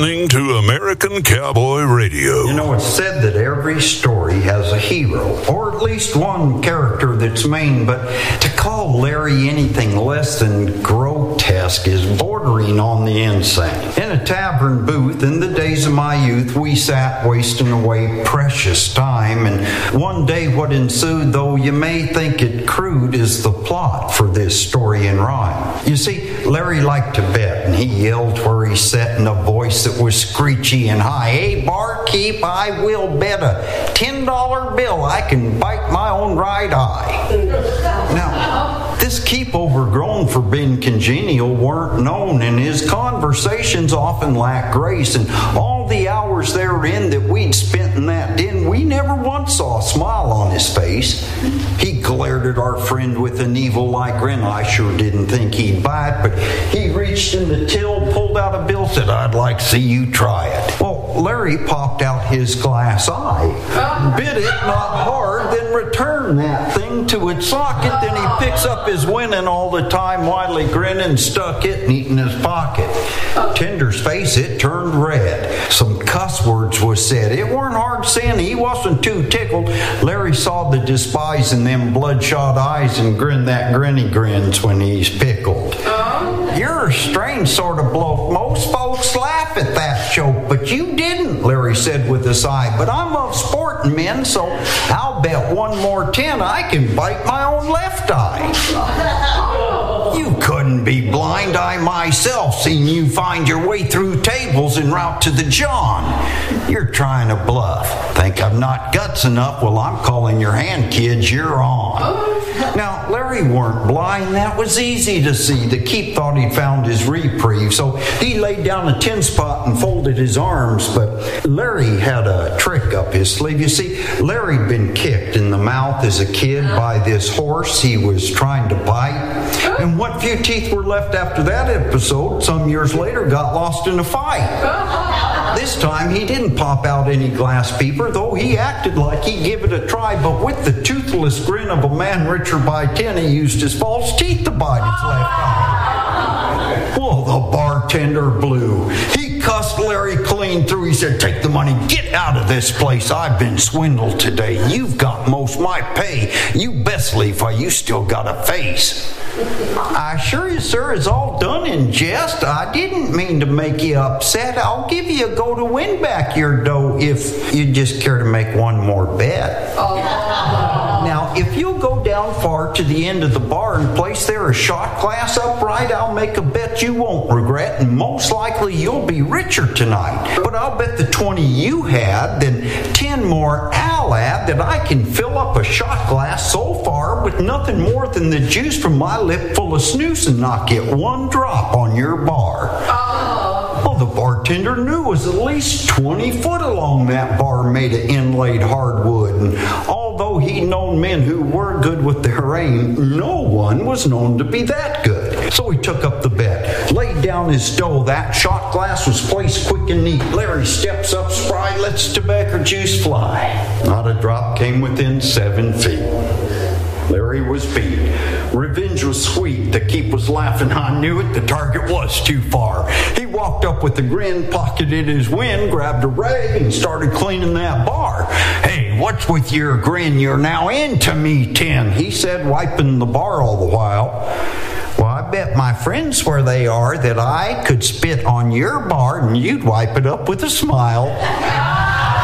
listening to American Cowboy Radio. You know, it's said that every story has a hero, or at least one character that's main, but to call Larry anything less than grotesque is bordering on the insane. In a tavern booth in the days of my youth, we sat wasting away precious time, and one day what ensued, though you may think it crude, is the plot for this story in rhyme. You see, Larry liked to bet, and he yelled where he sat in a voice that was screechy and high. Hey, barkeep, I will bet a $10 bill I can bite my own right eye. Now, this keep overgrown for being congenial weren't known, and his conversations often lacked grace, and all the hours therein that we'd spent in that den, we never once saw a smile on his face. He glared at our friend with an evil-like grin. I sure didn't think he'd bite, but he reached in the till, pulled out a bill, said, I'd like to see you try it. Well, Larry popped out his glass eye, bit it not hard, then returned that thing to its socket. Then he picks up his winning all the time, widely grinning, stuck it neat in his pocket. Tender's face, it turned red. Some cuss words was said. It weren't hard sin. He wasn't too tickled. Larry saw the despise in them bloodshot eyes and grinned that grin he grins when he's pickled. You're a strange sort of bloke. Most folks laugh at that joke, but you didn't, Larry said with a sigh. But I'm of sporting men, so I'll bet one more 10 I can bite my own left eye. You couldn't be blind. I myself seen you find your way through tables en route to the John. You're trying to bluff. Think I've not guts enough? Well, I'm calling your hand, kids. You're on. Now, Larry weren't blind. That was easy to see. The keep thought he'd found his reprieve, so he laid down a tin spot and folded his arms. But Larry had a trick up his sleeve. You see, Larry'd been kicked in the mouth as a kid by this horse he was trying to bite. And what few teeth were left after that episode, some years later, got lost in a fight. This time, he didn't pop out any glass peeper, though he acted like he'd give it a try. But with the toothless grin of a man richer by 10, he used his false teeth to bite his left eye. Well, the bartender blew. He cussed Larry clean through. He said, take the money, get out of this place. I've been swindled today. You've got most my pay. You best leave while you still got a face. I assure you, sir, it's all done in jest. I didn't mean to make you upset. I'll give you a go to win back your dough if you just care to make one more bet. Now, if you'll go down far to the end of the bar and place there a shot glass upright, I'll make a bet you won't regret, and most likely you'll be richer tonight. But I'll bet the 20 you had, then 10 more I'll add, that I can fill up a shot glass so far with nothing more than the juice from my lip full of snooze and not get one drop on your bar. Well, the bartender knew it was at least 20 foot along that bar made of inlaid hardwood, and although he'd known men who were good with their aim, no one was known to be that good. So he took up the bet, laid down his dough. That shot glass was placed quick and neat. Larry steps up spry, lets tobacco juice fly. Not a drop came within 7 feet. Larry was beat. Revenge was sweet. The keep was laughing. I knew it. The target was too far. He walked up with a grin, pocketed his wind, grabbed a rag, and started cleaning that bar. Hey, what's with your grin? You're now into me 10, he said, wiping the bar all the while. Well, I bet my friends where they are that I could spit on your bar and you'd wipe it up with a smile.